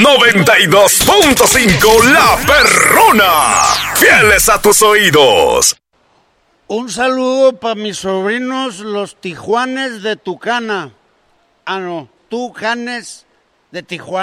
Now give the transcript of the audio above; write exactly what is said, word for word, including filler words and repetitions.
noventa y dos punto cinco La Perrona. Fieles a tus oídos. Un saludo para mis sobrinos, los Tijuanes de Tucana. Ah, no, Tucanes de Tijuana.